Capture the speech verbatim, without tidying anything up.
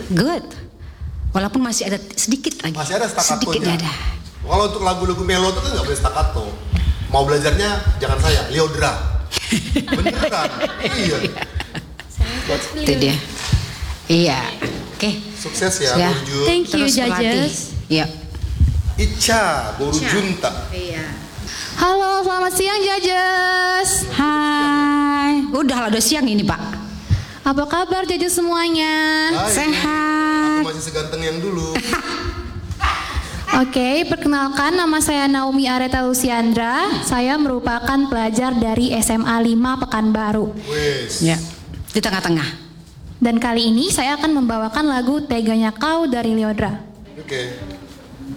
Good. Walaupun masih ada sedikit lagi. Masih ada staccatonya. Sedikit ada. Kalau untuk lagu-lagu melo itu kan nggak boleh staccato. Mau belajarnya jangan saya, Lyodra. Beneran? Iya. Itu dia. Iya. Oke. Sukses ya, Ya. Burjun. Thank you, Terus berlatih. judges. Iya. Ica, Burjunta. Iya. Halo, selamat siang judges. Hai. Udah lah, udah siang ini Pak. Apa kabar judges semuanya? Hai. Sehat. Aku masih seganteng yang dulu. Oke, perkenalkan nama saya Naomi Areta Luciandra. Saya merupakan pelajar dari S M A lima Pekanbaru. Wes. Ya. Di tengah-tengah. Dan kali ini saya akan membawakan lagu Teganya Kau dari Lyodra. Oke.